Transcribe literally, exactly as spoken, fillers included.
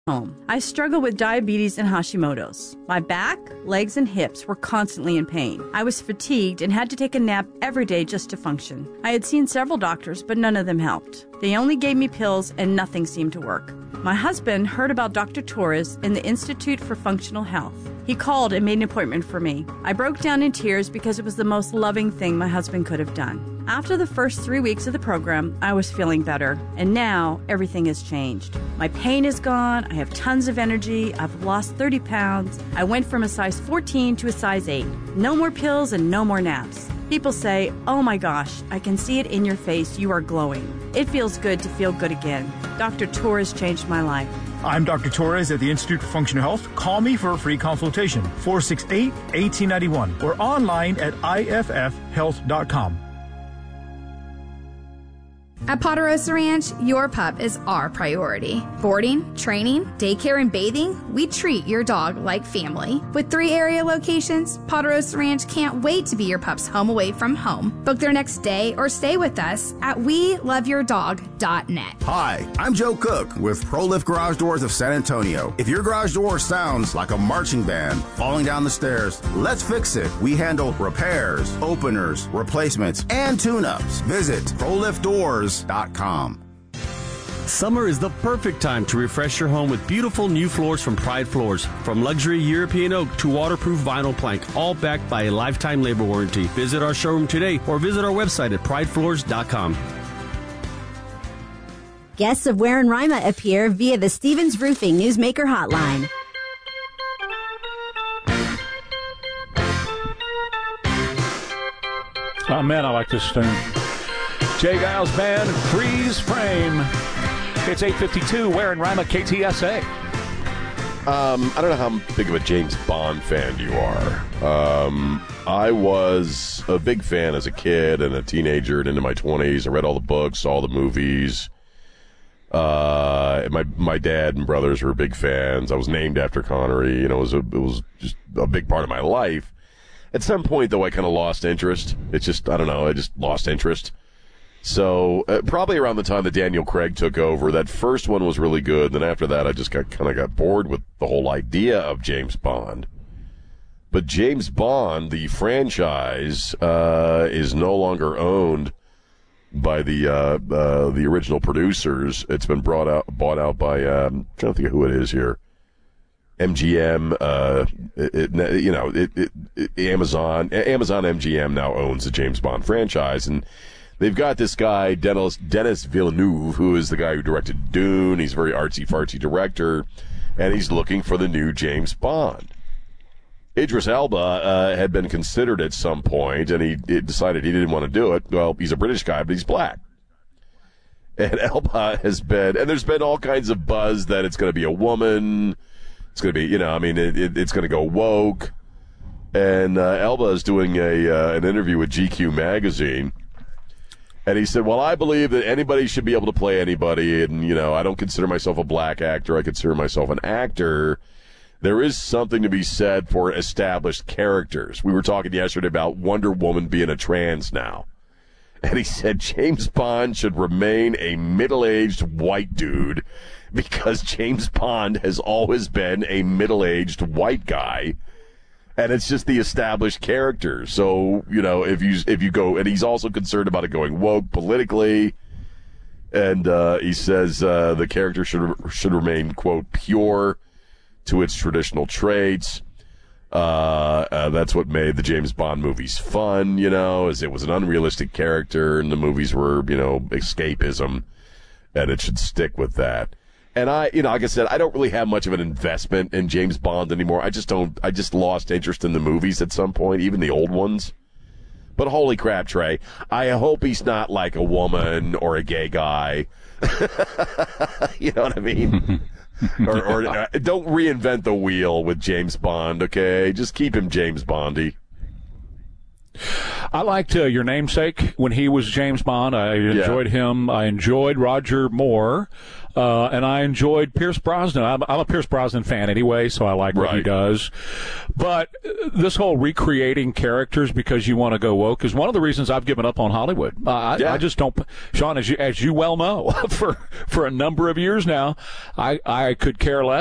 home. I struggled with diabetes and Hashimoto's. My back, legs, and hips were constantly in pain. I was fatigued and had to take a nap every day just to function. I had seen several doctors, but none of them helped. They only gave me pills and nothing seemed to work. My husband heard about Doctor Torres in the Institute for Functional Health. He called and made an appointment for me. I broke down in tears because it was the most loving thing my husband could have done. After the first three weeks of the program, I was feeling better, and now everything has changed. My pain is gone, I have tons of energy, I've lost thirty pounds, I went from a size fourteen to a size eight. No more pills and no more naps. People say, oh my gosh, I can see it in your face, you are glowing. It feels good to feel good again. Doctor Torres changed my life. I'm Doctor Torres at the Institute for Functional Health. Call me for a free consultation, four six eight, one eight nine one, or online at I F F health dot com. At Ponderosa Ranch, your pup is our priority. Boarding, training, daycare, and bathing, we treat your dog like family. With three area locations, Ponderosa Ranch can't wait to be your pup's home away from home. Book their next day or stay with us at we love your dog dot net. Hi, I'm Joe Cook with ProLift Garage Doors of San Antonio. If your garage door sounds like a marching band falling down the stairs, let's fix it. We handle repairs, openers, replacements, and tune-ups. Visit pro lift doors dot com. Summer is the perfect time to refresh your home with beautiful new floors from Pride Floors. From luxury European oak to waterproof vinyl plank, all backed by a lifetime labor warranty. Visit our showroom today or visit our website at pride floors dot com. Guests of Ware and Rima appear via the Stevens Roofing Newsmaker Hotline. Oh, man, I like this tune. Jay Giles Band, Freeze Frame. It's eight fifty-two, Ware and Rima, K T S A. Um, I don't know how big of a James Bond fan you are. Um, I was a big fan as a kid and a teenager and into my twenties. I read all the books, saw all the movies. Uh, my my dad and brothers were big fans. I was named after Connery. You know, it was a, it was just a big part of my life. At some point, though, I kind of lost interest. It's just, I don't know, I just lost interest. So uh, probably around the time that Daniel Craig took over, that first one was really good. Then after that, I just got kind of got bored with the whole idea of James Bond. But James Bond, the franchise, uh, is no longer owned by the uh, uh, the original producers. It's been brought out, bought out by um, I'm trying to think of who it is here. M G M, uh, it, it, you know, it, it, it, Amazon, Amazon M G M now owns the James Bond franchise, and they've got this guy, Dennis, Dennis Villeneuve, who is the guy who directed Dune. He's a very artsy-fartsy director, and he's looking for the new James Bond. Idris Elba uh, had been considered at some point, and he, he decided he didn't want to do it. Well, he's a British guy, but he's black. And Elba has been, and there's been all kinds of buzz that it's going to be a woman. It's going to be, you know, I mean, it, it, it's going to go woke. And uh, Elba is doing a uh, an interview with G Q magazine. And he said, well, I believe that anybody should be able to play anybody. And, you know, I don't consider myself a black actor. I consider myself an actor. There is something to be said for established characters. We were talking yesterday about Wonder Woman being a trans now. And he said James Bond should remain a middle-aged white dude because James Bond has always been a middle-aged white guy. And it's just the established character. So, you know, if you if you go, and he's also concerned about it going woke politically. And uh, he says uh, the character should should remain, quote, pure to its traditional traits. Uh, uh, that's what made the James Bond movies fun, you know, is it was an unrealistic character, and the movies were, you know, escapism, and it should stick with that. And I, you know, like I said, I don't really have much of an investment in James Bond anymore. I just don't, I just lost interest in the movies at some point, even the old ones. But holy crap, Trey, I hope he's not like a woman or a gay guy. You know what I mean? or or uh, don't reinvent the wheel with James Bond, okay? Just keep him James Bondy. I liked uh, your namesake when he was James Bond. I enjoyed yeah. him. I enjoyed Roger Moore. uh, and I enjoyed Pierce Brosnan. I'm, I'm a Pierce Brosnan fan anyway, so I like what Right. he does. But uh, this whole recreating characters because you want to go woke is one of the reasons I've given up on Hollywood. Uh, I, Yeah. I just don't, Sean, as you as you well know, for for a number of years now, I I could care less.